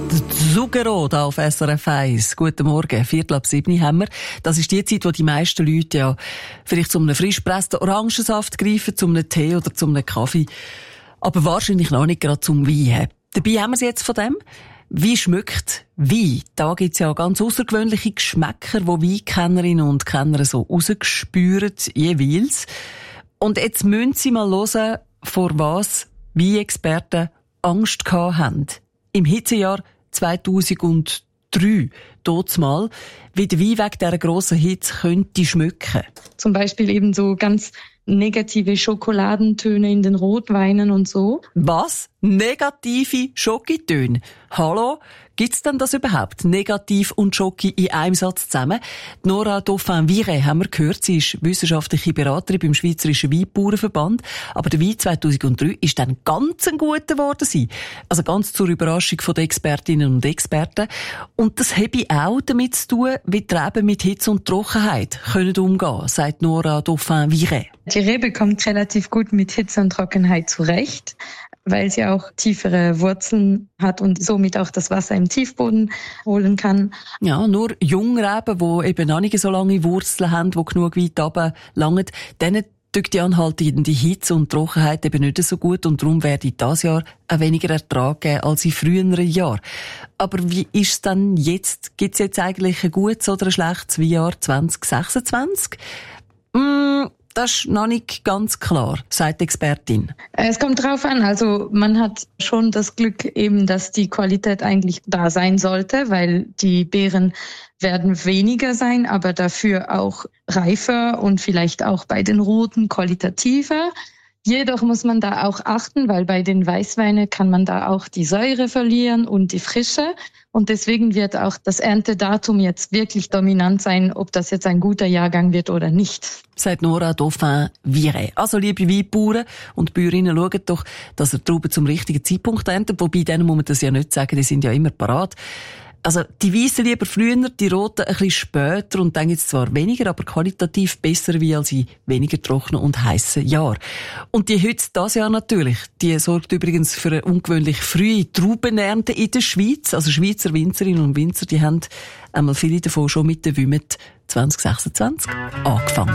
Zucchero da auf SRF 1. Guten Morgen, 6:45 haben wir. Das ist die Zeit, wo die meisten Leute ja vielleicht zu einem frisch gepressten Orangensaft greifen, zu einem Tee oder zu einem Kaffee. Aber wahrscheinlich noch nicht gerade zum Wein. Dabei haben wir es jetzt von dem. Wie schmeckt Wein? Da gibt es ja ganz außergewöhnliche Geschmäcker, die Weinkennerinnen und Kenner so rausgespüren, jeweils. Und jetzt müssen Sie mal hören, vor was Weinexperten Angst gehabt haben. Im Hitzejahr 2003, mal, wie der Wein wegen dieser grossen Hitze könnte schmecken. Zum Beispiel eben so ganz negative Schokoladentöne in den Rotweinen und so. Was? Negative Schokitöne? Hallo? Gibt's denn das überhaupt? Negativ und Schoki in einem Satz zusammen? Nora Dauphin-Viret haben wir gehört. Sie ist wissenschaftliche Beraterin beim Schweizerischen Weinbauernverband. Aber der Wein 2003 ist dann ganz ein guter geworden. Also ganz zur Überraschung der Expertinnen und Experten. Und das habe auch damit zu tun, wie die Reben mit Hitze und Trockenheit können umgehen, sagt Nora Dauphin-Viret. Die Rebe kommt relativ gut mit Hitze und Trockenheit zurecht, weil sie auch tiefere Wurzeln hat und somit auch das Wasser im Tiefboden holen kann. Ja, nur Jungreben, die eben noch nicht so lange Wurzeln haben, die genug weit runter langen, denen tut die anhaltende Hitze und Trockenheit eben nicht so gut und darum werde ich dieses Jahr auch weniger Ertrag geben als in früheren Jahren. Aber wie ist es denn jetzt? Gibt es jetzt eigentlich ein gutes oder ein schlechtes Weinjahr 2026? Das ist noch nicht ganz klar, sagt die Expertin. Es kommt drauf an. Also man hat schon das Glück eben, dass die Qualität eigentlich da sein sollte, weil die Beeren werden weniger sein, aber dafür auch reifer und vielleicht auch bei den Roten qualitativer. Jedoch muss man da auch achten, weil bei den Weißweinen kann man da auch die Säure verlieren und die Frische. Und deswegen wird auch das Erntedatum jetzt wirklich dominant sein, ob das jetzt ein guter Jahrgang wird oder nicht. Sagt Nora Dauphin-Viret. Also, liebe Weinbauern und Bäuerinnen, schaut doch, dass ihr die Trauben zum richtigen Zeitpunkt erntet. Wobei, denen muss man das ja nicht sagen, die sind ja immer parat. Also, die Weissen lieber früher, die Roten ein bisschen später und dann gibt's zwar weniger, aber qualitativ besser wie als in weniger trockenen und heissen Jahren. Und die Hitze dieses Jahr natürlich, die sorgt übrigens für eine ungewöhnlich frühe Traubenernte in der Schweiz. Also Schweizer Winzerinnen und Winzer, die haben einmal viele davon schon mit der Wümet 2026 angefangen.